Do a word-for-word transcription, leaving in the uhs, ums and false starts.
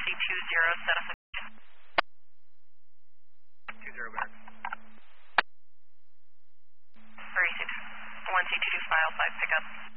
C two zero, status of two zero back. thirty-six, one C two two file five pickup.